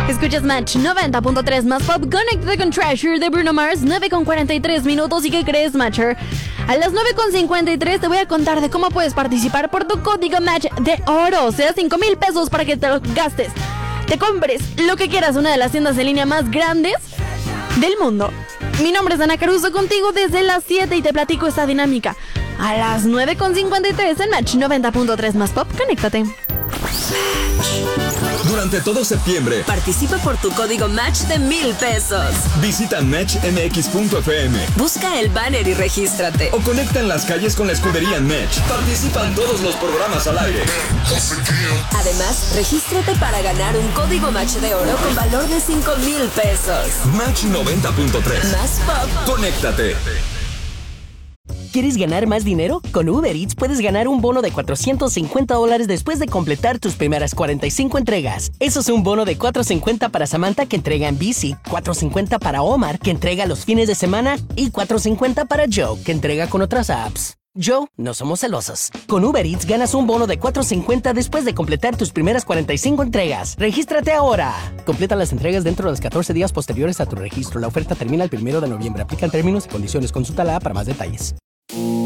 Escuchas Match 90.3 más pop. Connected con Treasure de Bruno Mars. 9:43 minutos. ¿Y qué crees, Matcher? A las 9:53 te voy a contar de cómo puedes participar por tu código Match de oro. O sea, 5,000 pesos para que te lo gastes. Te compres lo que quieras, una de las tiendas en línea más grandes del mundo. Mi nombre es Ana Caruso, contigo desde las 7 y te platico esta dinámica. A las 9:53 en Match 90.3 más pop. Conéctate. Durante todo septiembre, participa por tu código Match de 1,000 pesos. Visita matchmx.fm. Busca el banner y regístrate. O conecta en las calles con la escudería Match. Participan todos los programas al aire. Además, regístrate para ganar un código Match de oro con valor de 5,000 pesos. Match 90.3. Más pop. Conéctate. ¿Quieres ganar más dinero? Con Uber Eats puedes ganar un bono de $450 después de completar tus primeras 45 entregas. Eso es un bono de $450 para Samantha, que entrega en bici, $450 para Omar, que entrega los fines de semana, y $450 para Joe, que entrega con otras apps. Joe, no somos celosos. Con Uber Eats ganas un bono de $450 después de completar tus primeras 45 entregas. ¡Regístrate ahora! Completa las entregas dentro de los 14 días posteriores a tu registro. La oferta termina el 1 de noviembre. Aplican términos y condiciones. Consulta la app para más detalles.